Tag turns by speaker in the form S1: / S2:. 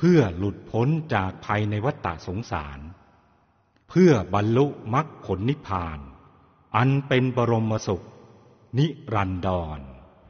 S1: พื่อหลุดพ้นจากภัยในวัฏสงสารเพื่อบรรลุมรรคผลนิพพานอันเป็นบรมสุขนิรันดร